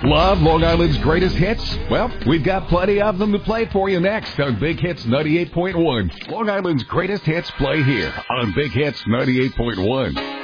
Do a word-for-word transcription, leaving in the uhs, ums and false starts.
Love Long Island's greatest hits? Well, we've got plenty of them to play for you next on Big Hits ninety-eight point one. Long Island's greatest hits play here on Big Hits ninety-eight point one.